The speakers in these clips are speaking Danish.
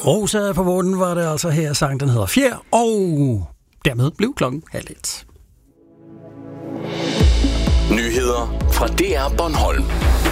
Rosa på Vunden var det altså her. Sang, den hedder Fjer, og dermed blev klokken 12:30. Nyheder fra DR Bornholm.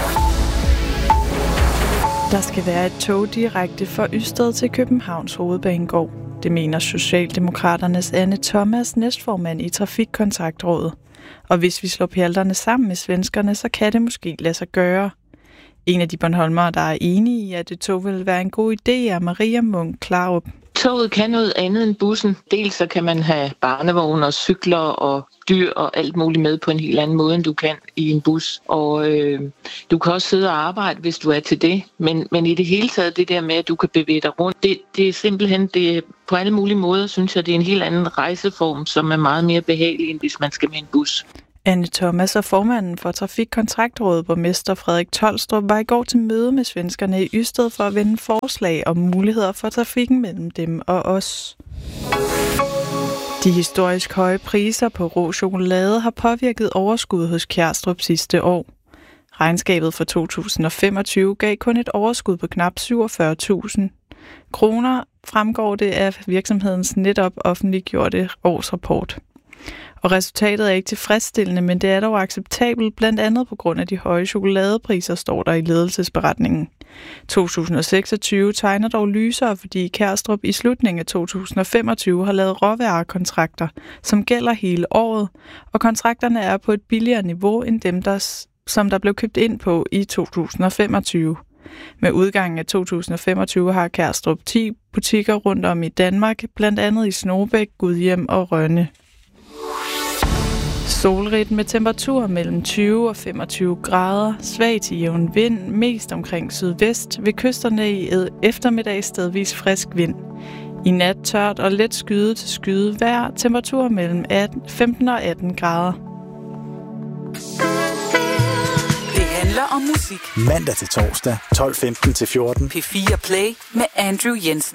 Der skal være et tog direkte fra Ystad til Københavns Hovedbanegård. Det mener Socialdemokraternes Anne Thomas, næstformand i Trafikkontaktrådet. Og hvis vi slår pjalterne sammen med svenskerne, så kan det måske lade sig gøre. En af de bornholmere, der er enige i, at det tog vil være en god idé, er Maria Munk Klarup. Toget kan noget andet end bussen. Dels så kan man have barnevogne og cykler og dyr og alt muligt med på en helt anden måde, end du kan i en bus. Og du kan også sidde og arbejde, hvis du er til det. Men i det hele taget, det der med, at du kan bevæge dig rundt, det er simpelthen på alle mulige måder, synes jeg, det er en helt anden rejseform, som er meget mere behagelig, end hvis man skal med en bus. Anne Thomas og formanden for Trafikkontaktrådet, borgmester Frederik Tolstrup, var i går til møde med svenskerne i Ystad for at vende forslag om muligheder for trafikken mellem dem og os. De historisk høje priser på rå chokolade har påvirket overskud hos Kjærstrup sidste år. Regnskabet for 2025 gav kun et overskud på knap 47.000 kroner, fremgår det af virksomhedens netop offentliggjorte årsrapport. Og resultatet er ikke tilfredsstillende, men det er dog acceptabelt, blandt andet på grund af de høje chokoladepriser, står der i ledelsesberetningen. 2026 tegner dog lysere, fordi Kjærstrup i slutningen af 2025 har lavet råvarekontrakter, som gælder hele året, og kontrakterne er på et billigere niveau end dem, som der blev købt ind på i 2025. Med udgangen af 2025 har Kjærstrup 10 butikker rundt om i Danmark, blandt andet i Snogebæk, Gudhjem og Rønne. Solrigt med temperaturer mellem 20 og 25 grader, svag til jævn vind, mest omkring sydvest, ved kysterne i eftermiddag stedvis frisk vind. I nat tørt og let skyde til skyde vejr, temperaturer mellem 15 og 18 grader. Det handler om musik. Mandag til torsdag, 12:15 til 14. P4 Play med Andrew Jensen.